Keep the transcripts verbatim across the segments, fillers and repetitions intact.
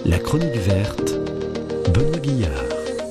La chronique verte, Benoît Guillard.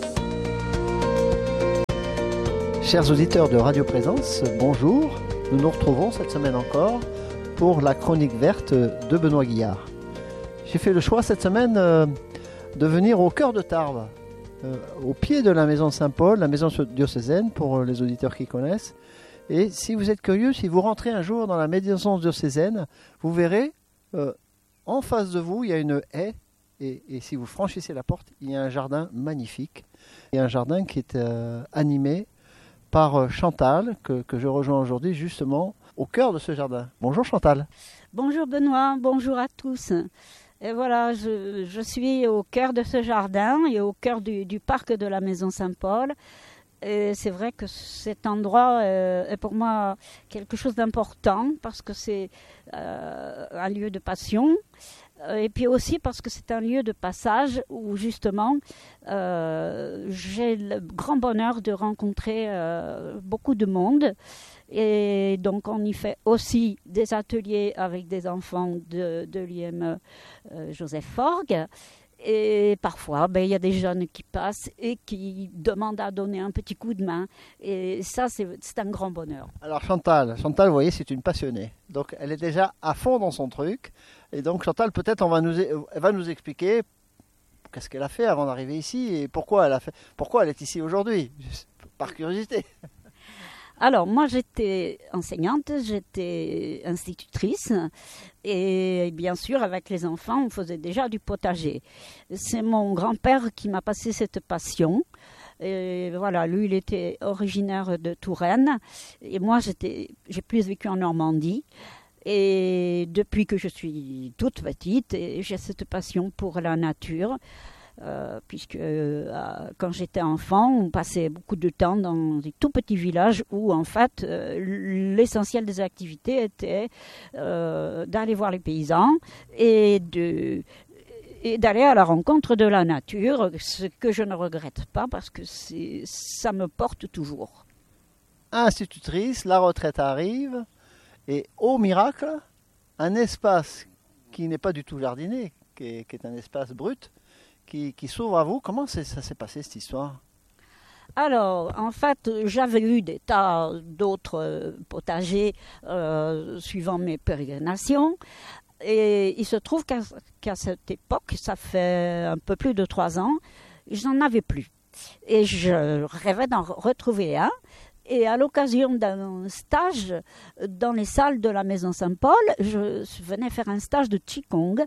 Chers auditeurs de Radio Présence, bonjour. Nous nous retrouvons cette semaine encore pour la chronique verte de Benoît Guillard. J'ai fait le choix cette semaine euh, de venir au cœur de Tarbes, euh, au pied de la maison Saint-Paul, la maison diocésaine pour les auditeurs qui connaissent. Et si vous êtes curieux, si vous rentrez un jour dans la maison diocésaine, vous verrez, euh, en face de vous, il y a une haie. Et, et si vous franchissez la porte, il y a un jardin magnifique. Il y a un jardin qui est euh, animé par Chantal, que, que je rejoins aujourd'hui justement au cœur de ce jardin. Bonjour Chantal. Bonjour Benoît, bonjour à tous. Et voilà, je, je suis au cœur de ce jardin et au cœur du, du parc de la Maison Saint-Paul. Et c'est vrai que cet endroit euh, est pour moi quelque chose d'important parce que c'est euh, un lieu de passion. Et puis aussi parce que c'est un lieu de passage où justement euh, j'ai le grand bonheur de rencontrer euh, beaucoup de monde. Et donc on y fait aussi des ateliers avec des enfants de, de l'I M E euh, Joseph Forgues. Et parfois, ben, il y a des jeunes qui passent et qui demandent à donner un petit coup de main. Et ça, c'est, c'est un grand bonheur. Alors Chantal, Chantal, vous voyez, c'est une passionnée. Donc elle est déjà à fond dans son truc. Et donc Chantal, peut-être on va nous, elle va nous expliquer qu'est-ce qu'elle a fait avant d'arriver ici et pourquoi elle, a fait, pourquoi elle est ici aujourd'hui, par curiosité. Alors, moi, j'étais enseignante, j'étais institutrice et bien sûr, avec les enfants, on faisait déjà du potager. C'est mon grand-père qui m'a passé cette passion. Et voilà, lui, il était originaire de Touraine et moi, j'étais, j'ai plus vécu en Normandie. Et depuis que je suis toute petite, j'ai cette passion pour la nature. Euh, puisque euh, quand j'étais enfant, on passait beaucoup de temps dans des tout petits villages où en fait euh, l'essentiel des activités était euh, d'aller voir les paysans et, de, et d'aller à la rencontre de la nature, ce que je ne regrette pas parce que c'est, ça me porte toujours. Institutrice, la retraite arrive et au miracle, un espace qui n'est pas du tout jardiné, qui est, qui est un espace brut, Qui, qui s'ouvre à vous. Comment c'est, ça s'est passé cette histoire? Alors, en fait, j'avais eu des tas d'autres potagers euh, suivant mes pérégrinations. Et il se trouve qu'à, qu'à cette époque, ça fait un peu plus de trois ans, je n'en avais plus. Et je rêvais d'en retrouver un. Et à l'occasion d'un stage dans les salles de la Maison Saint-Paul, je venais faire un stage de Qigong.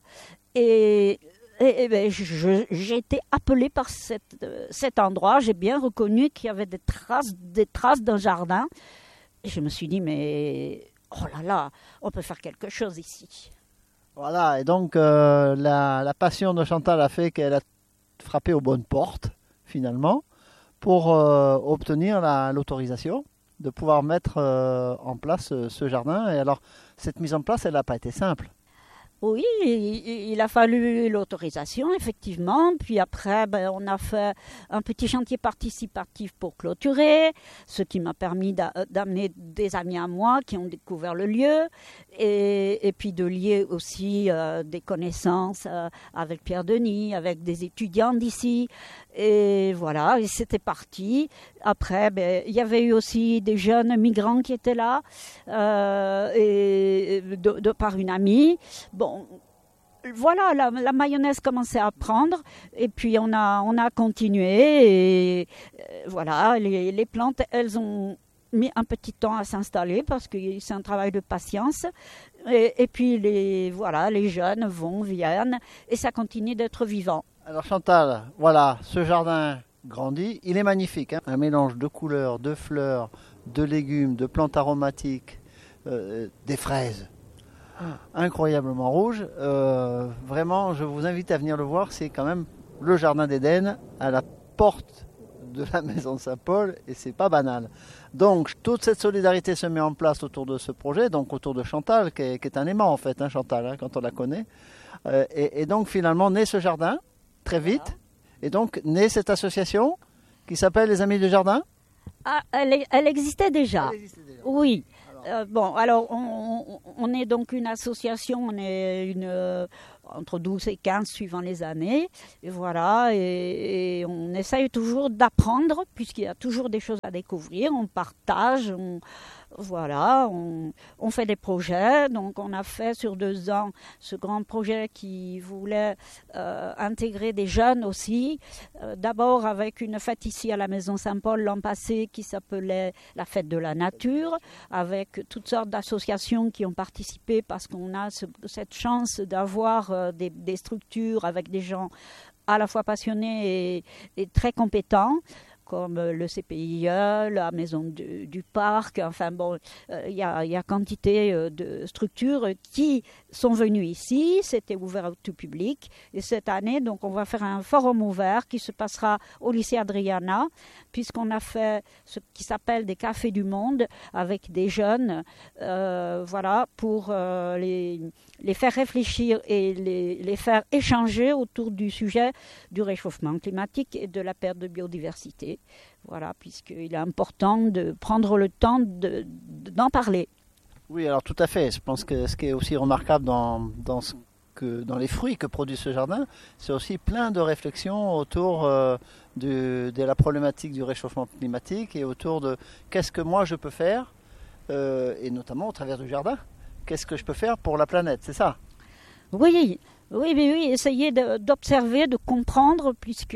Et Et, et ben, je, j'ai été appelée par cette, euh, cet endroit. J'ai bien reconnu qu'il y avait des traces, des traces d'un jardin. Et je me suis dit, mais oh là là, on peut faire quelque chose ici. Voilà, et donc euh, la, la passion de Chantal a fait qu'elle a frappé aux bonnes portes, finalement, pour euh, obtenir la, l'autorisation de pouvoir mettre euh, en place euh, ce jardin. Et alors, cette mise en place, elle n'a pas été simple. Oui, il, il a fallu l'autorisation, effectivement. Puis après, ben, on a fait un petit chantier participatif pour clôturer, ce qui m'a permis d'a, d'amener des amis à moi qui ont découvert le lieu et, et puis de lier aussi euh, des connaissances euh, avec Pierre Denis, avec des étudiants d'ici. Et voilà, et c'était parti. Après, ben, il y avait eu aussi des jeunes migrants qui étaient là, euh, et de, de par une amie. Bon, voilà, la, la mayonnaise commençait à prendre, et puis on a, on a continué, et euh, voilà, les, les plantes, elles ont mis un petit temps à s'installer, parce que c'est un travail de patience, et, et puis les, voilà, les jeunes vont, viennent, et ça continue d'être vivant. Alors Chantal, voilà, ce jardin grandit, il est magnifique, hein, un mélange de couleurs, de fleurs, de légumes, de plantes aromatiques, euh, des fraises. Incroyablement rouge. Euh, vraiment, je vous invite à venir le voir. C'est quand même le jardin d'Éden à la porte de la Maison Saint-Paul et c'est pas banal. Donc, toute cette solidarité se met en place autour de ce projet, donc autour de Chantal, qui est, qui est un aimant en fait, hein, Chantal, hein, quand on la connaît. Euh, et, et donc, finalement, naît ce jardin très vite. Voilà. Et donc, naît cette association qui s'appelle les Amis du Jardin. Ah, elle, elle existait déjà. Elle existait déjà. Oui. Euh, bon, alors on, on est donc une association, on est une, euh, entre douze et quinze suivant les années, et voilà, et, et on essaye toujours d'apprendre, puisqu'il y a toujours des choses à découvrir, on partage, on, voilà, on, on fait des projets, donc on a fait sur deux ans ce grand projet qui voulait euh, intégrer des jeunes aussi, euh, d'abord avec une fête ici à la Maison Saint-Paul l'an passé qui s'appelait la fête de la nature, avec toutes sortes d'associations qui ont participé parce qu'on a ce, cette chance d'avoir euh, des, des structures avec des gens à la fois passionnés et, et très compétents, comme le C P I E, la maison du, du parc, enfin bon, il euh, y, a, y a quantité euh, de structures qui sont venues ici, c'était ouvert au tout public, et cette année, donc on va faire un forum ouvert qui se passera au lycée Adriana, puisqu'on a fait ce qui s'appelle des cafés du monde avec des jeunes, euh, voilà, pour euh, les, les faire réfléchir et les, les faire échanger autour du sujet du réchauffement climatique et de la perte de biodiversité. Voilà, puisqu'il est important de prendre le temps de, de, d'en parler. Oui, alors tout à fait. Je pense que ce qui est aussi remarquable dans, dans, ce que, dans les fruits que produit ce jardin, c'est aussi plein de réflexions autour euh, de, de la problématique du réchauffement climatique et autour de qu'est-ce que moi je peux faire, euh, et notamment au travers du jardin, qu'est-ce que je peux faire pour la planète, c'est ça? Oui. Oui, oui, oui, essayer de, d'observer, de comprendre, puisque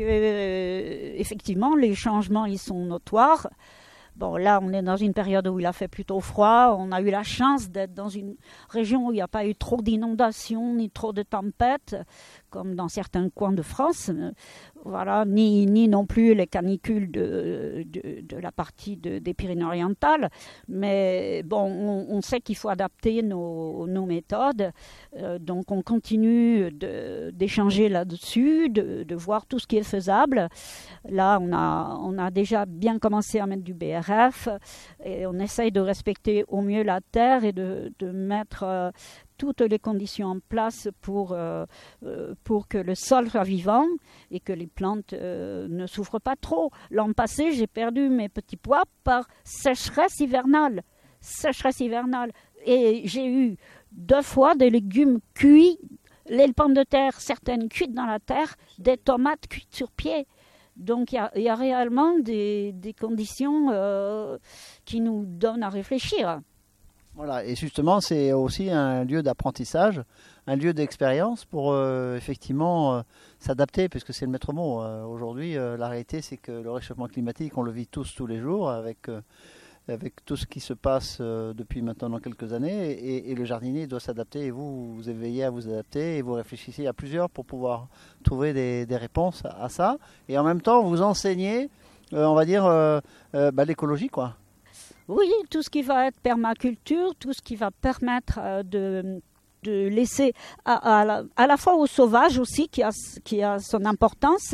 euh, effectivement les changements ils sont notoires. Bon, là, on est dans une période où il a fait plutôt froid. On a eu la chance d'être dans une région où il n'y a pas eu trop d'inondations ni trop de tempêtes, comme dans certains coins de France. Voilà, ni, ni non plus les canicules de, de, de la partie de, des Pyrénées-Orientales. Mais bon, on, on sait qu'il faut adapter nos, nos méthodes. Euh, donc, on continue de, d'échanger là-dessus, de, de voir tout ce qui est faisable. Là, on a, on a déjà bien commencé à mettre du B R F et on essaye de respecter au mieux la terre et de, de mettre euh, toutes les conditions en place pour, euh, pour que le sol soit vivant et que les plantes euh, ne souffrent pas trop. L'an passé, j'ai perdu mes petits pois par sécheresse hivernale. Sécheresse hivernale. Et j'ai eu deux fois des légumes cuits, les pommes de terre, certaines cuites dans la terre, des tomates cuites sur pied. Donc il y, y a réellement des, des conditions euh, qui nous donnent à réfléchir. Voilà, et justement, c'est aussi un lieu d'apprentissage, un lieu d'expérience pour euh, effectivement euh, s'adapter, puisque c'est le maître mot. Euh, aujourd'hui, euh, la réalité, c'est que le réchauffement climatique, on le vit tous tous les jours, avec, euh, avec tout ce qui se passe euh, depuis maintenant quelques années, et, et le jardinier doit s'adapter, et vous, vous veillez à vous adapter, et vous réfléchissez à plusieurs pour pouvoir trouver des, des réponses à, à ça, et en même temps, vous enseignez, euh, on va dire, euh, euh, bah, l'écologie, quoi. Oui, tout ce qui va être permaculture, tout ce qui va permettre euh, de, de laisser à, à, la, à la fois au sauvage aussi, qui a, qui a son importance,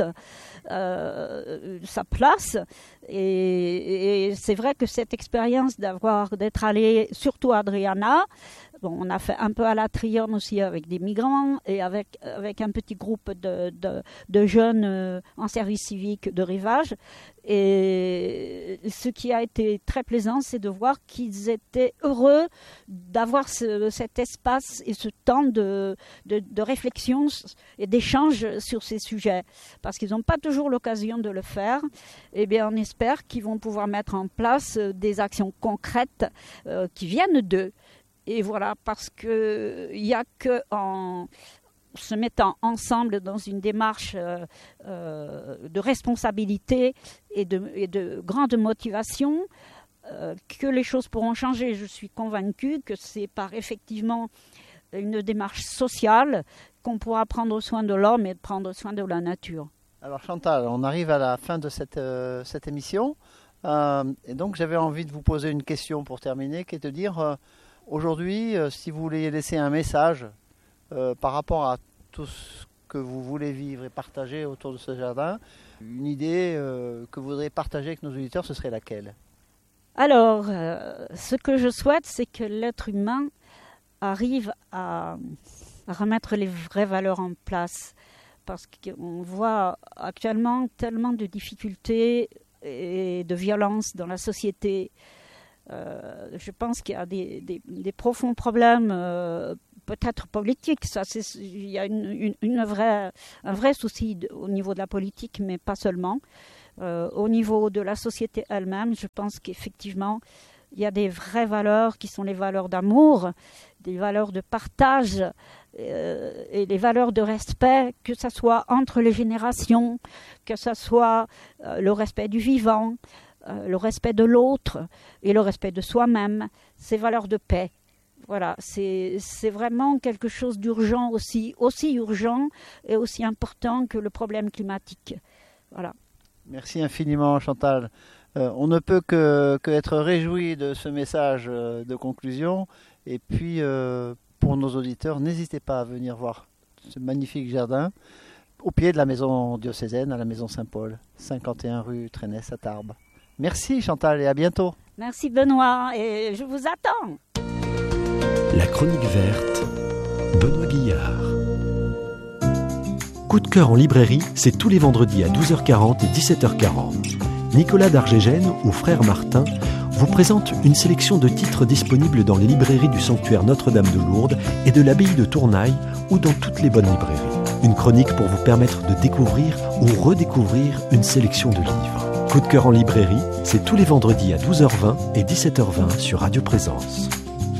euh, sa place. Et, et c'est vrai que cette expérience d'avoir, d'être allé surtout à Adriana, bon, on a fait un peu à la Trium aussi avec des migrants et avec, avec un petit groupe de, de, de jeunes euh, en service civique de rivage. Et ce qui a été très plaisant, c'est de voir qu'ils étaient heureux d'avoir ce, cet espace et ce temps de, de, de réflexion et d'échange sur ces sujets. Parce qu'ils n'ont pas toujours l'occasion de le faire. Eh bien, on espère qu'ils vont pouvoir mettre en place des actions concrètes euh, qui viennent d'eux. Et voilà, parce qu'il n'y a qu'en se mettant ensemble dans une démarche euh, euh, de responsabilité et de, et de grande motivation euh, que les choses pourront changer. Je suis convaincue que c'est par effectivement une démarche sociale qu'on pourra prendre soin de l'homme et prendre soin de la nature. Alors Chantal, on arrive à la fin de cette, euh, cette émission. Euh, et donc j'avais envie de vous poser une question pour terminer, qui est de dire... Euh, Aujourd'hui, euh, si vous voulez laisser un message euh, par rapport à tout ce que vous voulez vivre et partager autour de ce jardin, une idée euh, que vous voudriez partager avec nos auditeurs, ce serait laquelle? Alors, euh, ce que je souhaite, c'est que l'être humain arrive à, à remettre les vraies valeurs en place. Parce qu'on voit actuellement tellement de difficultés et de violences dans la société. Euh, je pense qu'il y a des, des, des profonds problèmes, euh, peut-être politiques. Ça, c'est, il y a une, une, une vraie, un vrai souci de, au niveau de la politique, mais pas seulement. Euh, au niveau de la société elle-même, je pense qu'effectivement, il y a des vraies valeurs qui sont les valeurs d'amour, des valeurs de partage euh, et des valeurs de respect, que ce soit entre les générations, que ce soit euh, le respect du vivant, euh, le respect de l'autre et le respect de soi-même, ces valeurs de paix. Voilà, c'est, c'est vraiment quelque chose d'urgent aussi, aussi urgent et aussi important que le problème climatique. Voilà. Merci infiniment, Chantal. Euh, on ne peut que, que être réjoui de ce message euh, de conclusion. Et puis, euh, pour nos auditeurs, n'hésitez pas à venir voir ce magnifique jardin au pied de la maison diocésaine, à la maison Saint-Paul, cinquante et un rue Trenesse à Tarbes. Merci Chantal et à bientôt. Merci Benoît et je vous attends. La chronique verte, Benoît Guillard. Coup de cœur en librairie, c'est tous les vendredis à douze heures quarante et dix-sept heures quarante. Nicolas d'Argégène ou Frère Martin vous présente une sélection de titres disponibles dans les librairies du sanctuaire Notre-Dame de Lourdes et de l'abbaye de Tournaille ou dans toutes les bonnes librairies. Une chronique pour vous permettre de découvrir ou redécouvrir une sélection de livres. Coup de cœur en librairie, c'est tous les vendredis à douze heures vingt et dix-sept heures vingt sur Radio Présence.